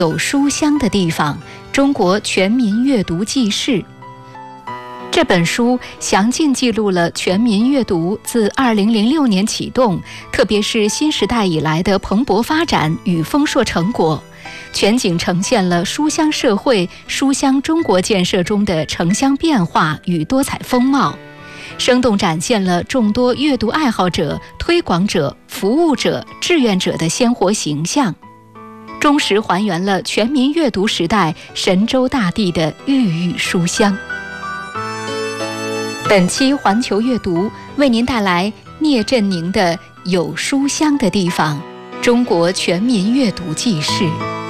有书香的地方：中国全民阅读纪事。这本书详尽记录了全民阅读自2006年启动，特别是新时代以来的蓬勃发展与丰硕成果，全景呈现了书香社会、书香中国建设中的城乡变化与多彩风貌，生动展现了众多阅读爱好者、推广者、服务者、志愿者的鲜活形象，忠实还原了全民阅读时代神州大地的郁郁书香。本期环球阅读为您带来聂振宁的《有书香的地方：中国全民阅读纪事》。